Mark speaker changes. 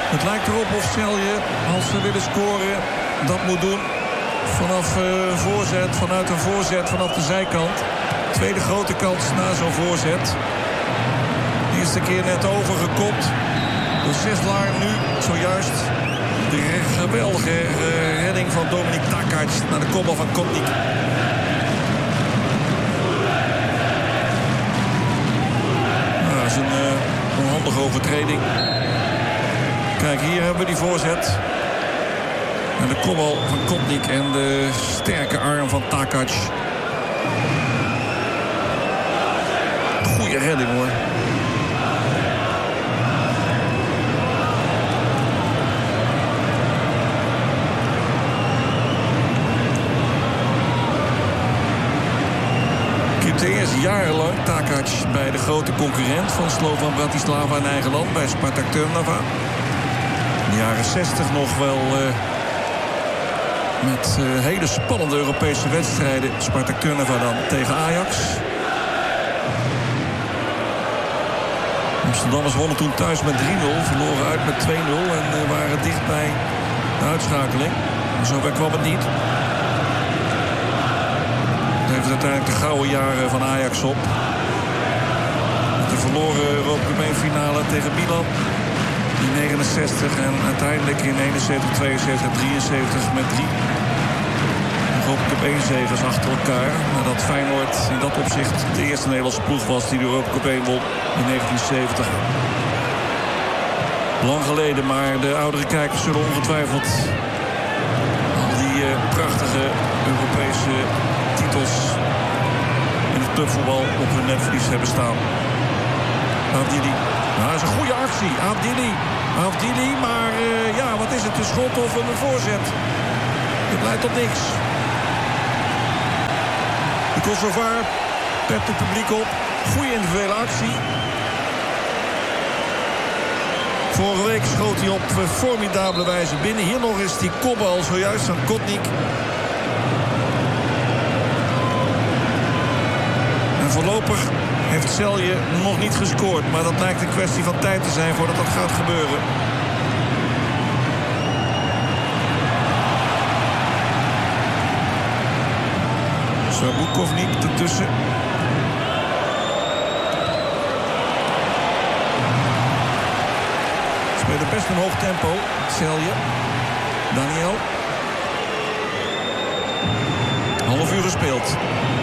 Speaker 1: Het lijkt erop of Celje, als ze willen scoren, dat moet doen. Vanuit een voorzet vanaf de zijkant. Tweede grote kans na zo'n voorzet. De eerste keer net overgekopt. Door Seslar nu zojuist. De geweldige redding van Dominik Takac naar de kopbal van Kotnik. Nou, dat is een onhandige overtreding. Kijk, hier hebben we die voorzet. En de kopbal van Kotnik en de sterke arm van Takac. Goeie redding hoor. Eerst jarenlang Takac bij de grote concurrent van Slovan Bratislava in eigen land, bij Spartak Trnava. In de jaren 60 nog wel met hele spannende Europese wedstrijden. Spartak Trnava dan tegen Ajax. Amsterdammers wonnen toen thuis met 3-0, verloren uit met 2-0 en waren dicht bij de uitschakeling. Zover kwam het niet. Heeft uiteindelijk de gouden jaren van Ajax op. Met de verloren Europa Cup 1 finale tegen Milan in 69 en uiteindelijk in 71, 72, 73 met 3 Europa Cup 1 zegers achter elkaar. Nadat Feyenoord in dat opzicht de eerste Nederlandse ploeg was die de Europa Cup 1 won in 1970. Lang geleden, maar de oudere kijkers zullen ongetwijfeld al die prachtige Europese titels in het clubvoetbal op hun netvlies hebben staan. Avdili. Nou, dat is een goede actie. Avdili, maar ja, wat is het? Een schot of een voorzet? Het leidt tot niks. De Kosovaar pept het publiek op. Goede individuele actie. Vorige week schoot hij op formidabele wijze binnen. Hier nog eens die kopbal zojuist van Kotnik. En voorlopig heeft Celje nog niet gescoord. Maar dat lijkt een kwestie van tijd te zijn voordat dat gaat gebeuren. Sabukovnik ertussen. Spelen best een hoog tempo. Celje. Daniel. Half uur gespeeld.